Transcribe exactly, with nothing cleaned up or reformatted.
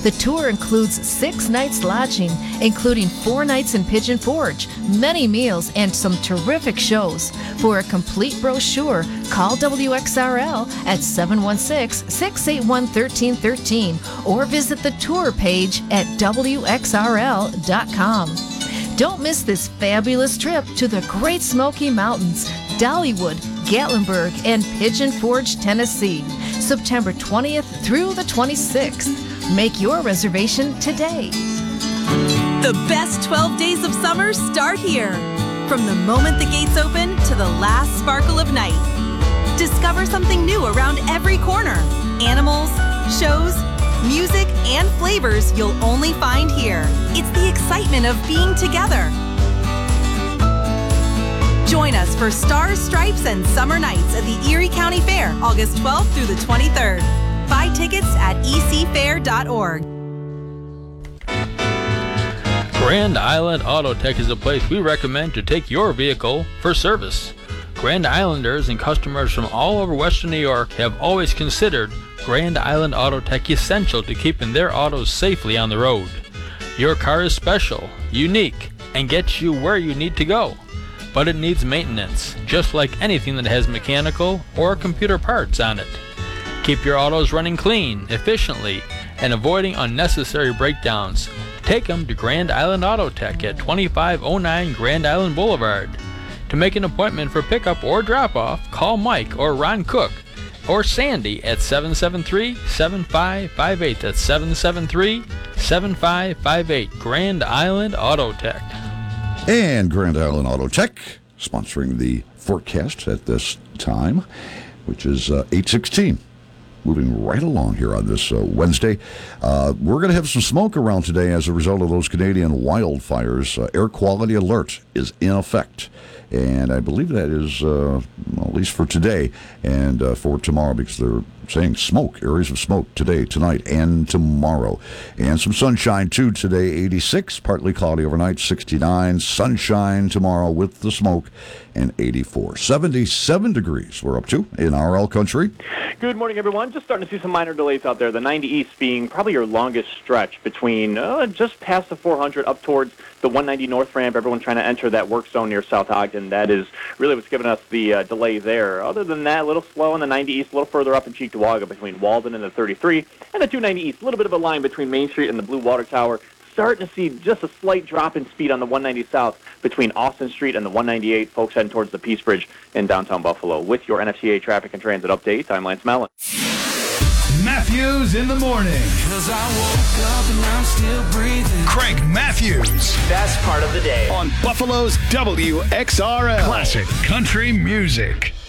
The tour includes six nights lodging, including four nights in Pigeon Forge, many meals, and some terrific shows. For a complete brochure, call W X R L at seven one six, six eight one, one three one three or visit the tour page at W X R L dot com. Don't miss this fabulous trip to the Great Smoky Mountains, Dollywood, Gatlinburg, and Pigeon Forge, Tennessee, September twentieth through the twenty-sixth. Make your reservation today. The best twelve days of summer start here. From the moment the gates open to the last sparkle of night. Discover something new around every corner. Animals, shows, music, and flavors you'll only find here. It's the excitement of being together. Join us for Stars, Stripes, and Summer Nights at the Erie County Fair, August twelfth through the twenty-third. Buy tickets at e c fair dot org. Grand Island Auto Tech is a place we recommend to take your vehicle for service. Grand Islanders and customers from all over Western New York have always considered Grand Island Auto Tech essential to keeping their autos safely on the road. Your car is special, unique, and gets you where you need to go. But it needs maintenance, just like anything that has mechanical or computer parts on it. Keep your autos running clean, efficiently, and avoiding unnecessary breakdowns. Take them to Grand Island Auto Tech at twenty-five oh nine Grand Island Boulevard. To make an appointment for pickup or drop-off, call Mike or Ron Cook or Sandy at seven seven three, seven five five eight. That's seven seven three, seven five five eight. Grand Island Auto Tech. And Grand Island Auto Tech sponsoring the forecast at this time, which is uh, eight sixteen. Moving right along here on this uh, Wednesday. Uh, we're going to have some smoke around today as a result of those Canadian wildfires. Uh, air quality alert is in effect. And I believe that is, uh, well, at least for today and uh, for tomorrow, because they're saying smoke, areas of smoke today, tonight, and tomorrow. And some sunshine, too, today, eighty-six, partly cloudy overnight, sixty-nine, sunshine tomorrow with the smoke, and eighty-four. seventy-seven degrees we're up to in R L country. Good morning, everyone. Just starting to see some minor delays out there. The ninety East being probably your longest stretch between uh, just past the four hundred up towards the one ninety North ramp. Everyone trying to enter that work zone near South Ogden. That is really what's giving us the uh, delay there. Other than that, a little slow on the ninety East, a little further up in Cheektowaga between Walden and the thirty-three, and the two ninety East. A little bit of a line between Main Street and the Blue Water Tower. Starting to see just a slight drop in speed on the one ninety South between Austin Street and the one ninety-eight. Folks heading towards the Peace Bridge in downtown Buffalo. With your N F C A traffic and transit update, I'm Lance Mellon. Matthews in the morning. Cause I woke up and I'm still breathing. Craig Matthews. Best part of the day. On Buffalo's W X R L. Classic country music.